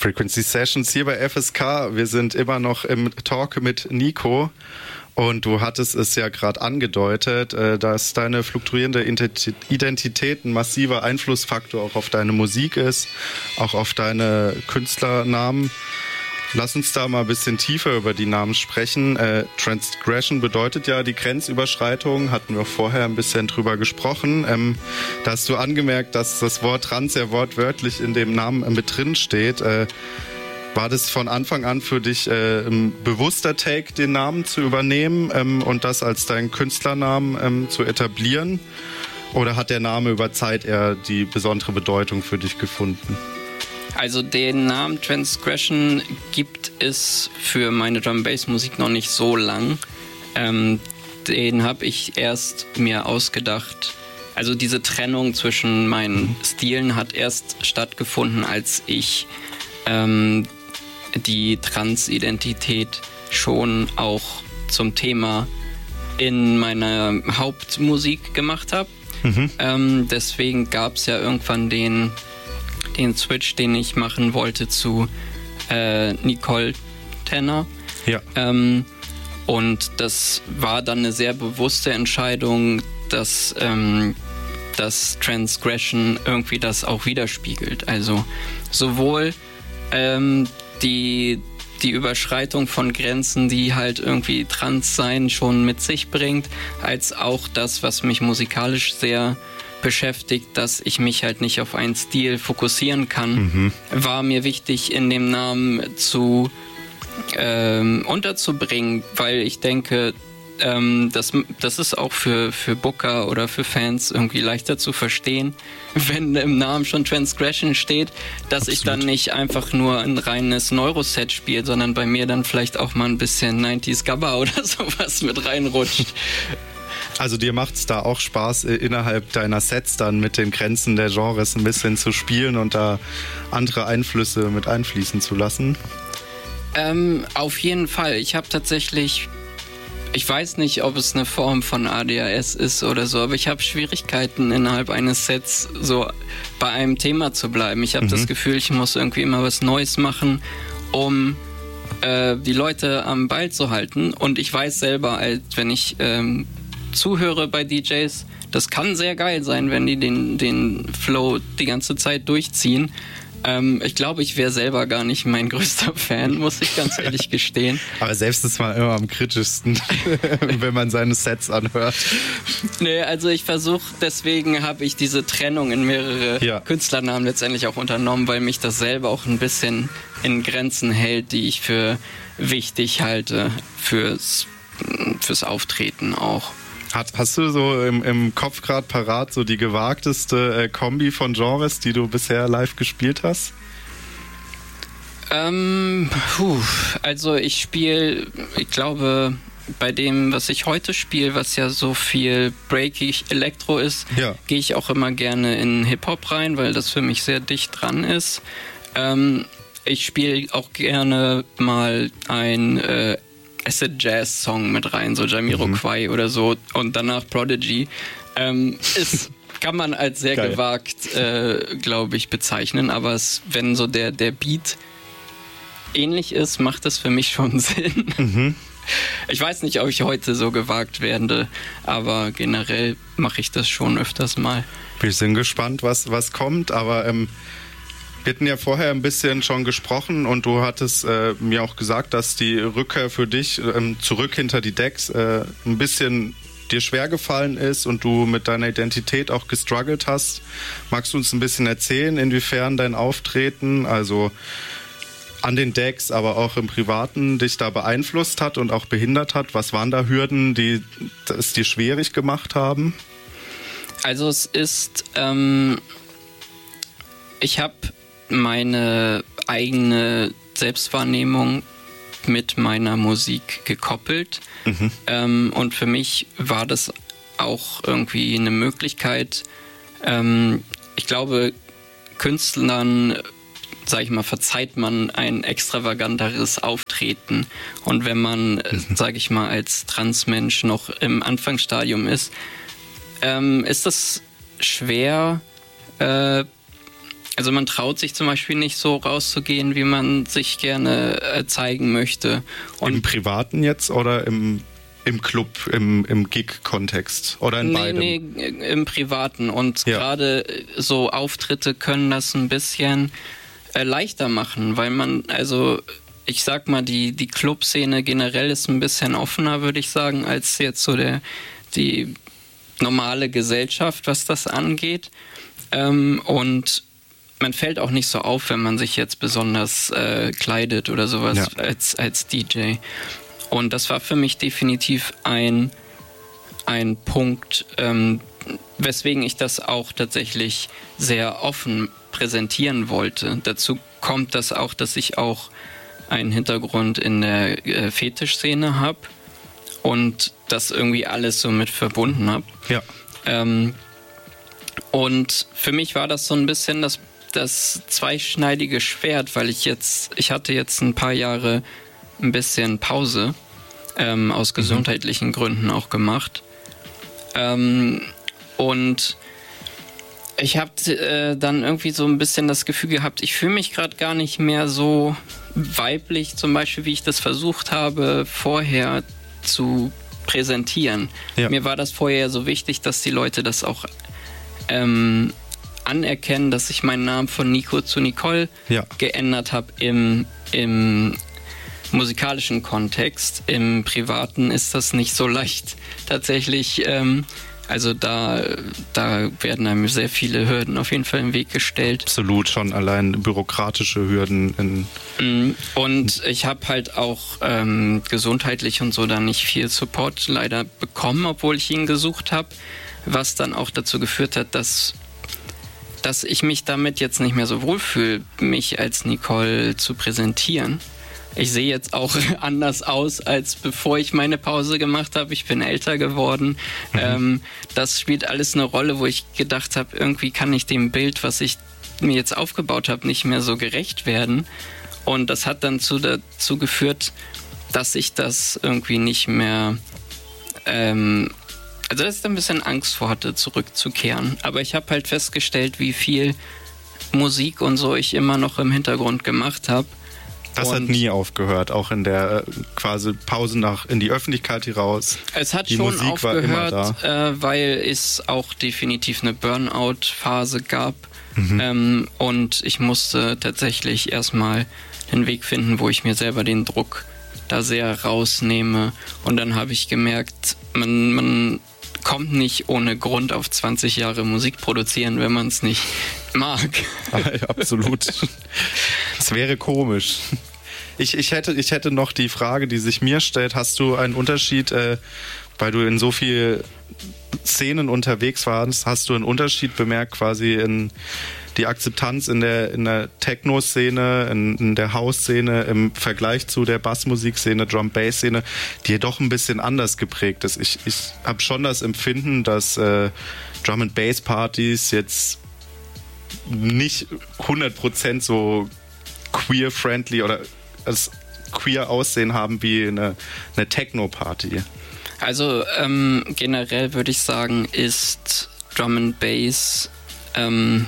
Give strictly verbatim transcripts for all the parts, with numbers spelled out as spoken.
Frequency Sessions hier bei F S K. Wir sind immer noch im Talk mit Nico. Und du hattest es ja gerade angedeutet, dass deine fluktuierende Identität ein massiver Einflussfaktor auch auf deine Musik ist, auch auf deine Künstlernamen. Lass uns da mal ein bisschen tiefer über die Namen sprechen. Äh, Transgression bedeutet ja die Grenzüberschreitung, hatten wir vorher ein bisschen drüber gesprochen. Ähm, da hast du angemerkt, dass das Wort Trans ja wortwörtlich in dem Namen äh, mit drin steht. Äh, war das von Anfang an für dich äh, ein bewusster Take, den Namen zu übernehmen ähm, und das als deinen Künstlernamen ähm, zu etablieren? Oder hat der Name über Zeit eher die besondere Bedeutung für dich gefunden? Also den Namen Transgression gibt es für meine Drum-Bass-Musik noch nicht so lang. Ähm, den habe ich erst mir ausgedacht. Also diese Trennung zwischen meinen Stilen hat erst stattgefunden, als ich ähm, die Transidentität schon auch zum Thema in meiner Hauptmusik gemacht habe. Mhm. Ähm, deswegen gab es ja irgendwann den den Switch, den ich machen wollte zu äh, Nicole Tenner. Ja. Ähm, und das war dann eine sehr bewusste Entscheidung, dass, ähm, dass Transgression irgendwie das auch widerspiegelt. Also sowohl ähm, die, die Überschreitung von Grenzen, die halt irgendwie Transsein schon mit sich bringt, als auch das, was mich musikalisch sehr beschäftigt, dass ich mich halt nicht auf einen Stil fokussieren kann, mhm. war mir wichtig in dem Namen zu ähm, unterzubringen, weil ich denke, ähm, das, das ist auch für, für Booker oder für Fans irgendwie leichter zu verstehen, wenn im Namen schon Transgression steht, dass Absolut. Ich dann nicht einfach nur ein reines Neuroset spiele, sondern bei mir dann vielleicht auch mal ein bisschen neunziger Gabba oder sowas mit reinrutscht. Also dir macht es da auch Spaß, innerhalb deiner Sets dann mit den Grenzen der Genres ein bisschen zu spielen und da andere Einflüsse mit einfließen zu lassen? Ähm, auf jeden Fall. Ich habe tatsächlich, ich weiß nicht, ob es eine Form von A D H S ist oder so, aber ich habe Schwierigkeiten, innerhalb eines Sets so bei einem Thema zu bleiben. Ich habe mhm. das Gefühl, ich muss irgendwie immer was Neues machen, um äh, die Leute am Ball zu halten. Und ich weiß selber, als wenn ich ähm, zuhöre bei D Js, das kann sehr geil sein, wenn die den, den Flow die ganze Zeit durchziehen. Ähm, ich glaube, ich wäre selber gar nicht mein größter Fan, muss ich ganz ehrlich gestehen. Aber selbst ist man immer am kritischsten, wenn man seine Sets anhört. Nee, also ich versuche, deswegen habe ich diese Trennung in mehrere ja. Künstlernamen letztendlich auch unternommen, weil mich das selber auch ein bisschen in Grenzen hält, die ich für wichtig halte fürs, fürs Auftreten auch. Hast du so im, im Kopf gerade parat so die gewagteste äh, Kombi von Genres, die du bisher live gespielt hast? Ähm, puh, also ich spiele, ich glaube, bei dem, was ich heute spiele, was ja so viel breakig Elektro ist, ja. gehe ich auch immer gerne in Hip-Hop rein, weil das für mich sehr dicht dran ist. Ähm, ich spiele auch gerne mal ein äh, Acid-Jazz-Song mit rein, so Jamiroquai mhm. oder so, und danach Prodigy. Ähm, ist, kann man als sehr Geil. gewagt, äh, glaube ich, bezeichnen, aber es, wenn so der, der Beat ähnlich ist, macht das für mich schon Sinn. Mhm. Ich weiß nicht, ob ich heute so gewagt werde, aber generell mache ich das schon öfters mal. Wir sind gespannt, was, was kommt, aber ähm wir hatten ja vorher ein bisschen schon gesprochen und du hattest äh, mir auch gesagt, dass die Rückkehr für dich ähm, zurück hinter die Decks äh, ein bisschen dir schwer gefallen ist und du mit deiner Identität auch gestruggelt hast. Magst du uns ein bisschen erzählen, inwiefern dein Auftreten, also an den Decks, aber auch im Privaten, dich da beeinflusst hat und auch behindert hat? Was waren da Hürden, die es dir schwierig gemacht haben? Also es ist, ähm, ich habe meine eigene Selbstwahrnehmung mit meiner Musik gekoppelt. Mhm. Ähm, und für mich war das auch irgendwie eine Möglichkeit. Ähm, ich glaube, Künstlern, sag ich mal, verzeiht man ein extravaganteres Auftreten. Und wenn man, mhm. sag ich mal, als Transmensch noch im Anfangsstadium ist, ähm, ist das schwer, äh, also man traut sich zum Beispiel nicht so rauszugehen, wie man sich gerne äh, zeigen möchte. Und im Privaten jetzt oder im, im Club, im, im Gig-Kontext oder in nee, beidem? Nee, im Privaten. Und ja. gerade so Auftritte können das ein bisschen äh, leichter machen, weil man, also ich sag mal, die, die Clubszene generell ist ein bisschen offener, würde ich sagen, als jetzt so der, die normale Gesellschaft, was das angeht. Ähm, und man fällt auch nicht so auf, wenn man sich jetzt besonders äh, kleidet oder sowas ja. als, als D J. Und das war für mich definitiv ein, ein Punkt, ähm, weswegen ich das auch tatsächlich sehr offen präsentieren wollte. Dazu kommt das auch, dass ich auch einen Hintergrund in der äh, Fetischszene habe und das irgendwie alles so mit verbunden habe. Ja. Ähm, und für mich war das so ein bisschen das, das zweischneidige Schwert, weil ich jetzt, ich hatte jetzt ein paar Jahre ein bisschen Pause, ähm, aus gesundheitlichen mhm. Gründen auch gemacht. Ähm, und ich habe äh, dann irgendwie so ein bisschen das Gefühl gehabt, ich fühle mich gerade gar nicht mehr so weiblich, zum Beispiel, wie ich das versucht habe, vorher zu präsentieren. Ja. Mir war das vorher so wichtig, dass die Leute das auch ähm, anerkennen, dass ich meinen Namen von Nico zu Nicole ja. geändert habe im, im musikalischen Kontext. Im Privaten ist das nicht so leicht. Tatsächlich, ähm, also da, da werden einem sehr viele Hürden auf jeden Fall im Weg gestellt. Absolut, schon allein bürokratische Hürden. In und ich habe halt auch ähm, gesundheitlich und so dann nicht viel Support leider bekommen, obwohl ich ihn gesucht habe, was dann auch dazu geführt hat, dass, dass ich mich damit jetzt nicht mehr so wohlfühle, mich als Nicole zu präsentieren. Ich sehe jetzt auch anders aus, als bevor ich meine Pause gemacht habe. Ich bin älter geworden. Mhm. Ähm, das spielt alles eine Rolle, wo ich gedacht habe, irgendwie kann ich dem Bild, was ich mir jetzt aufgebaut habe, nicht mehr so gerecht werden. Und das hat dann zu, dazu geführt, dass ich das irgendwie nicht mehr... Ähm, also dass ich da ein bisschen Angst vor hatte, zurückzukehren. Aber ich habe halt festgestellt, wie viel Musik und so ich immer noch im Hintergrund gemacht habe. Das und hat nie aufgehört, auch in der äh, quasi Pause nach in die Öffentlichkeit heraus. Es hat die schon Musik aufgehört, war immer da. Äh, weil es auch definitiv eine Burnout-Phase gab. Mhm. Ähm, und ich musste tatsächlich erstmal den Weg finden, wo ich mir selber den Druck da sehr rausnehme. Und dann habe ich gemerkt, man, man kommt nicht ohne Grund auf zwanzig Jahre Musik produzieren, wenn man es nicht mag. Absolut. Das wäre komisch. Ich, ich, hätte, ich hätte noch die Frage, die sich mir stellt. Hast du einen Unterschied, äh, weil du in so vielen Szenen unterwegs warst, hast du einen Unterschied bemerkt quasi in die Akzeptanz in der, in der Techno-Szene, in, in der House-Szene im Vergleich zu der Bassmusik-Szene, Drum-Bass-Szene, die ja doch ein bisschen anders geprägt ist. Ich, ich habe schon das Empfinden, dass äh, Drum-and-Bass-Partys jetzt nicht hundert Prozent so queer-friendly oder als queer Aussehen haben wie eine, eine Techno-Party. Also ähm, generell würde ich sagen, ist Drum and Bass ähm,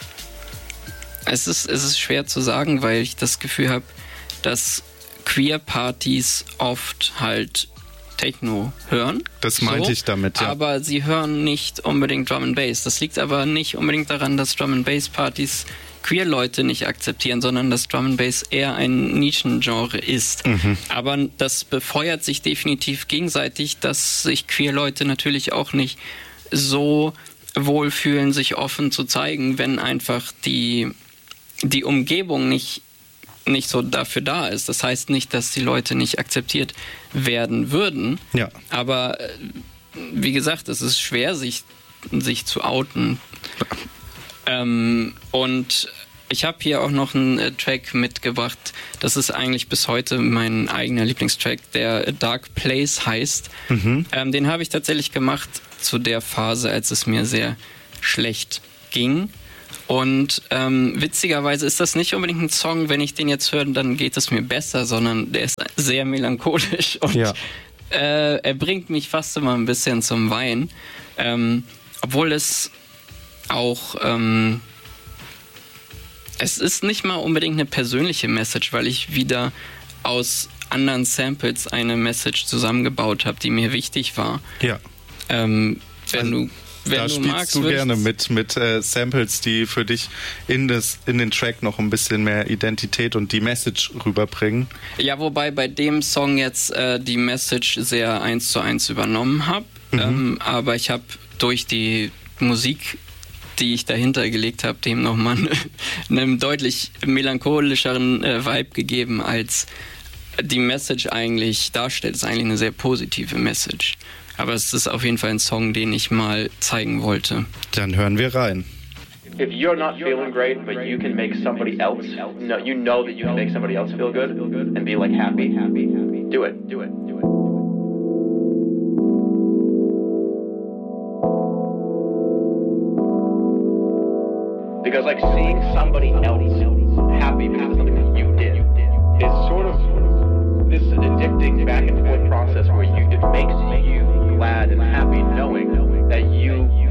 es ist, es ist schwer zu sagen, weil ich das Gefühl habe, dass Queer-Partys oft halt Techno hören. Das meinte so, ich damit, ja. Aber sie hören nicht unbedingt Drum and Bass. Das liegt aber nicht unbedingt daran, dass Drum and Bass Partys Queer-Leute nicht akzeptieren, sondern dass Drum and Bass eher ein Nischengenre ist. Mhm. Aber das befeuert sich definitiv gegenseitig, dass sich Queer-Leute natürlich auch nicht so wohlfühlen, sich offen zu zeigen, wenn einfach die, die Umgebung nicht nicht so dafür da ist. Das heißt nicht, dass die Leute nicht akzeptiert werden würden. Ja. Aber wie gesagt, es ist schwer, sich, sich zu outen. Ähm, und ich habe hier auch noch einen äh, Track mitgebracht. Das ist eigentlich bis heute mein eigener Lieblingstrack, der Dark Place heißt. Mhm. Ähm, den habe ich tatsächlich gemacht zu der Phase, als es mir sehr schlecht ging. Und ähm, witzigerweise ist das nicht unbedingt ein Song, wenn ich den jetzt höre, dann geht es mir besser, sondern der ist sehr melancholisch und ja. äh, er bringt mich fast immer ein bisschen zum Weinen. Ähm, obwohl es auch ähm, Es ist nicht mal unbedingt eine persönliche Message, weil ich wieder aus anderen Samples eine Message zusammengebaut habe, die mir wichtig war. Ja. Ähm, wenn also, du wenn da du spielst magst, du gerne mit, mit äh, Samples, die für dich in, das, in den Track noch ein bisschen mehr Identität und die Message rüberbringen. Ja, wobei bei dem Song jetzt äh, die Message sehr eins zu eins übernommen habe. Mhm. Ähm, aber ich habe durch die Musik, die ich dahinter gelegt habe, dem nochmal einen deutlich melancholischeren äh, Vibe gegeben, als die Message eigentlich darstellt. Das ist eigentlich eine sehr positive Message. Aber es ist auf jeden Fall ein Song, den ich mal zeigen wollte. Dann hören wir rein. If you're not feeling great, but you can make somebody else, no, you know that you can make somebody else feel good and be like happy, happy, happy. Do it, do it, do it. Because like seeing somebody else happy because of something that you did is sort of this addicting back and forth process where you it makes you glad and happy knowing that you